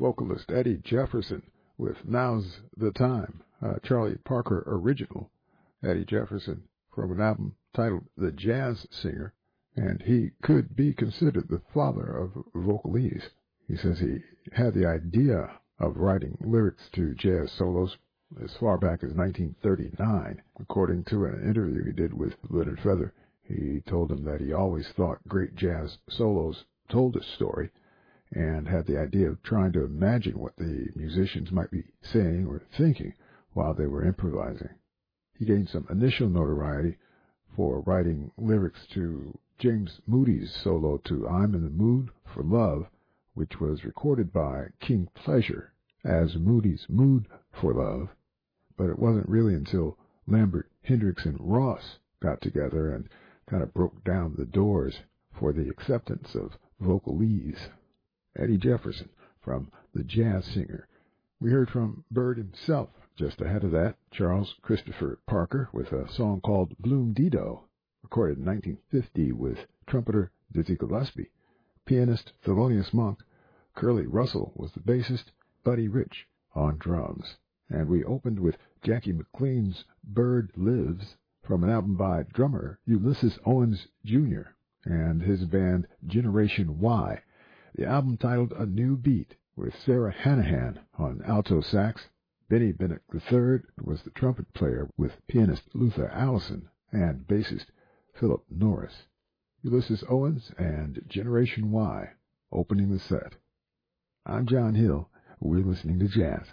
vocalist Eddie Jefferson with Now's the Time, a Charlie Parker original. Eddie Jefferson from an album titled The Jazz Singer, and he could be considered the father of vocalese. He says he had the idea of writing lyrics to jazz solos as far back as 1939. According to an interview he did with Leonard Feather, he told him that he always thought great jazz solos told a story and had the idea of trying to imagine what the musicians might be saying or thinking while they were improvising. He gained some initial notoriety for writing lyrics to James Moody's solo to I'm in the Mood for Love, which was recorded by King Pleasure as Moody's Mood for Love, but it wasn't really until Lambert, Hendricks, and Ross got together and kind of broke down the doors for the acceptance of vocalese. Eddie Jefferson from The Jazz Singer. We heard from Bird himself. Just ahead of that, Charles Christopher Parker with a song called Bloom Dido, recorded in 1950 with trumpeter Dizzy Gillespie, pianist Thelonious Monk. Curly Russell was the bassist, Buddy Rich on drums. And we opened with Jackie McLean's Bird Lives from an album by drummer Ulysses Owens Jr. and his band Generation Y. The album titled A New Beat with Sarah Hanahan on alto sax. Benny Bennett III was the trumpet player with pianist Luther Allison and bassist Philip Norris. Ulysses Owens and Generation Y opening the set. I'm John Hill. We're listening to jazz.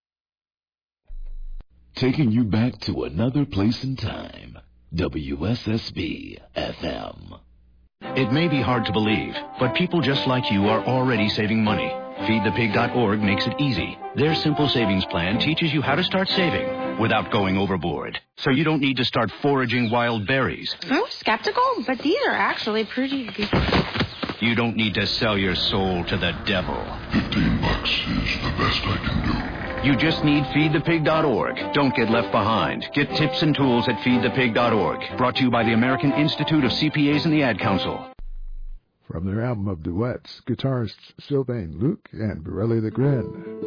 Taking you back to another place and time. WSSB FM. It may be hard to believe, but people just like you are already saving money. FeedThePig.org makes it easy. Their simple savings plan teaches you how to start saving without going overboard. So you don't need to start foraging wild berries. I'm skeptical, but these are actually pretty good. You don't need to sell your soul to the devil. $15 is the best I can do. You just need FeedThePig.org. Don't get left behind. Get tips and tools at FeedThePig.org. Brought to you by the American Institute of CPAs and the Ad Council. From their album of duets, guitarists Sylvain Luc and Borelli the Gren.